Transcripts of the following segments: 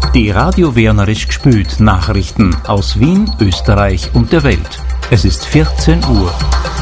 Die Radio Wernerisch gespült Nachrichten aus Wien, Österreich und der Welt. Es ist 14 Uhr.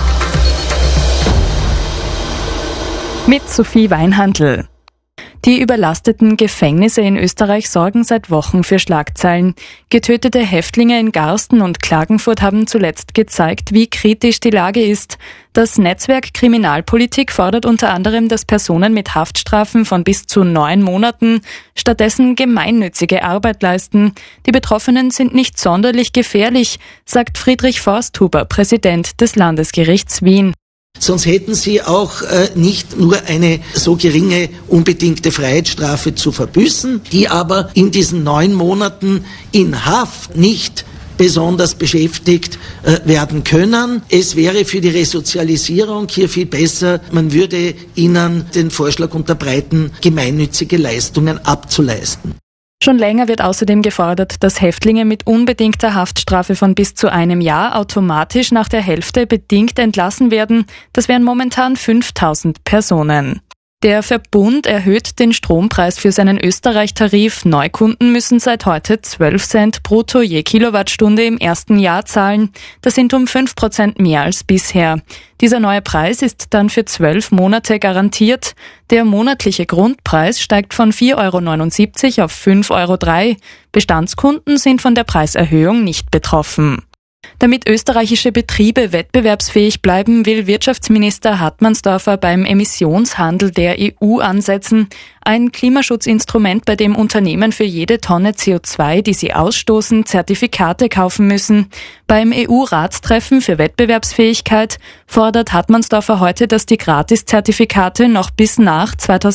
Mit Sophie Weinhandl. Die überlasteten Gefängnisse in Österreich sorgen seit Wochen für Schlagzeilen. Getötete Häftlinge in Garsten und Klagenfurt haben zuletzt gezeigt, wie kritisch die Lage ist. Das Netzwerk Kriminalpolitik fordert unter anderem, dass Personen mit Haftstrafen von bis zu 9 Monaten stattdessen gemeinnützige Arbeit leisten. Die Betroffenen sind nicht sonderlich gefährlich, sagt Friedrich Forsthuber, Präsident des Landesgerichts Wien. Sonst hätten sie auch nicht nur eine so geringe unbedingte Freiheitsstrafe zu verbüßen, die aber in diesen 9 Monaten in Haft nicht besonders beschäftigt werden können. Es wäre für die Resozialisierung hier viel besser, man würde ihnen den Vorschlag unterbreiten, gemeinnützige Leistungen abzuleisten. Schon länger wird außerdem gefordert, dass Häftlinge mit unbedingter Haftstrafe von bis zu 1 Jahr automatisch nach der Hälfte bedingt entlassen werden. Das wären momentan 5.000 Personen. Der Verbund erhöht den Strompreis für seinen Österreich-Tarif. Neukunden müssen seit heute 12 Cent brutto je Kilowattstunde im ersten Jahr zahlen. Das sind um 5% mehr als bisher. Dieser neue Preis ist dann für 12 Monate garantiert. Der monatliche Grundpreis steigt von 4,79 € auf 5,03 €. Bestandskunden sind von der Preiserhöhung nicht betroffen. Damit österreichische Betriebe wettbewerbsfähig bleiben, will Wirtschaftsminister Hartmannsdorfer beim Emissionshandel der EU ansetzen. Ein Klimaschutzinstrument, bei dem Unternehmen für jede Tonne CO2, die sie ausstoßen, Zertifikate kaufen müssen. Beim EU-Ratstreffen für Wettbewerbsfähigkeit fordert Hartmannsdorfer heute, dass die Gratiszertifikate noch bis nach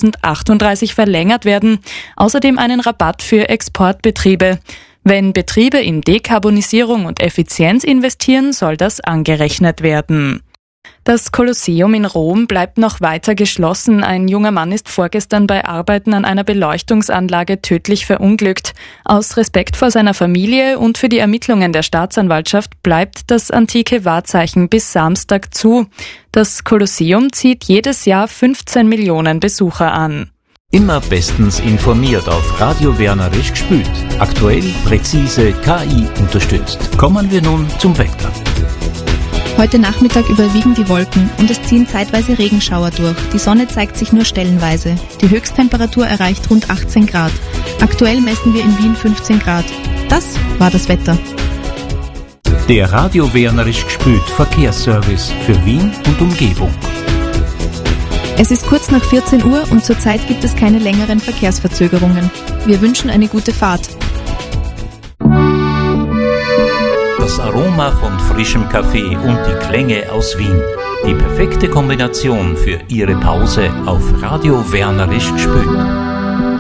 2038 verlängert werden. Außerdem einen Rabatt für Exportbetriebe. Wenn Betriebe in Dekarbonisierung und Effizienz investieren, soll das angerechnet werden. Das Kolosseum in Rom bleibt noch weiter geschlossen. Ein junger Mann ist vorgestern bei Arbeiten an einer Beleuchtungsanlage tödlich verunglückt. Aus Respekt vor seiner Familie und für die Ermittlungen der Staatsanwaltschaft bleibt das antike Wahrzeichen bis Samstag zu. Das Kolosseum zieht jedes Jahr 15 Millionen Besucher an. Immer bestens informiert auf Radio Wernerisch gespült. Aktuell, präzise, KI unterstützt. Kommen wir nun zum Wetter. Heute Nachmittag überwiegen die Wolken und es ziehen zeitweise Regenschauer durch. Die Sonne zeigt sich nur stellenweise. Die Höchsttemperatur erreicht rund 18 Grad. Aktuell messen wir in Wien 15 Grad. Das war das Wetter. Der Radio Wernerisch gespült Verkehrsservice für Wien und Umgebung. Es ist kurz nach 14 Uhr und zurzeit gibt es keine längeren Verkehrsverzögerungen. Wir wünschen eine gute Fahrt. Das Aroma von frischem Kaffee und die Klänge aus Wien. Die perfekte Kombination für Ihre Pause auf Radio Wernerisch gespült.